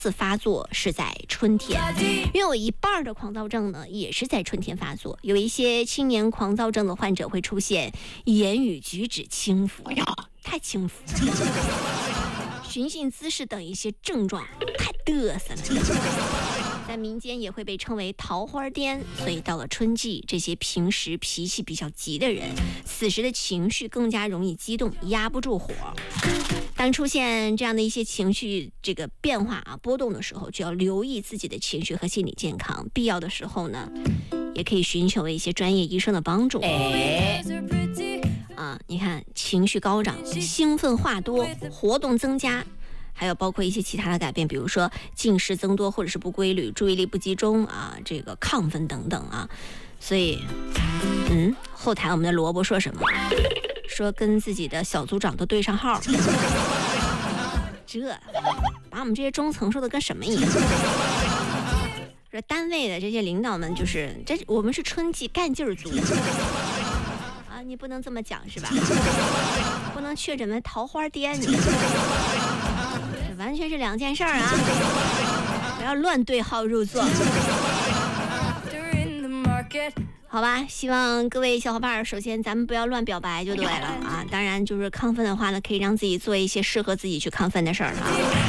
次发作是在春天，约有一半的狂躁症呢也是在春天发作。有一些青年狂躁症的患者会出现言语举止轻浮，太轻浮了，寻衅滋事等一些症状，太嘚瑟了。在民间也会被称为桃花癫，所以到了春季，这些平时脾气比较急的人，此时的情绪更加容易激动，压不住火。当出现这样的一些情绪变化波动的时候，就要留意自己的情绪和心理健康，必要的时候呢，也可以寻求一些专业医生的帮助。你看情绪高涨，兴奋话多，活动增加，还有包括一些其他的改变，比如说进食增多或者是不规律，注意力不集中亢奋等等所以后台我们的萝卜说什么？说跟自己的小组长都对上号，把我们这些中层说的跟什么一样？说单位的这些领导们我们是春季干劲儿足你不能这么讲是吧？不能确诊为桃花癫，这完全是两件事不要乱对号入座。好吧，希望各位小伙伴，首先咱们不要乱表白就对了当然就是亢奋的话呢，可以让自己做一些适合自己去亢奋的事儿